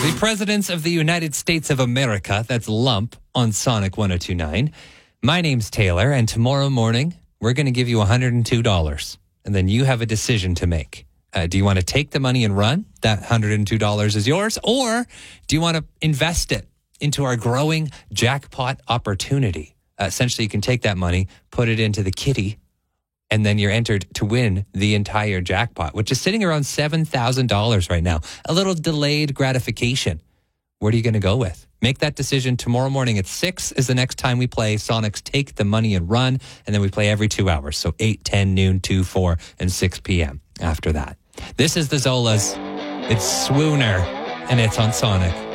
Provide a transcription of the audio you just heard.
The presidents of the United States of America, that's Lump on Sonic 102.9. My name's Taylor, and tomorrow morning, we're going to give you $102. And then you have a decision to make. Do you want to take the money and run? That $102 is yours. Or do you want to invest it into our growing jackpot opportunity? Essentially, you can take that money, put it into the kitty, and then you're entered to win the entire jackpot, which is sitting around $7,000 right now. A little delayed gratification. What are you going to go with? Make that decision tomorrow morning at 6 is the next time we play Sonic's Take the Money and Run. And then we play every 2 hours. So 8, 10, noon, 2, 4, and 6 p.m. after that. This is the Zolas. It's Swooner, and it's on Sonic.